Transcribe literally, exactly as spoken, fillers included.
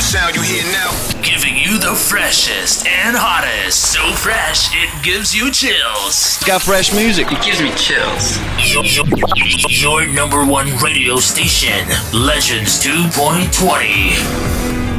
sound you hear now. Giving you the freshest and hottest. So fresh, it gives you chills. Got fresh music. It gives me chills. Your, your, your number one radio station, Legends two point twenty.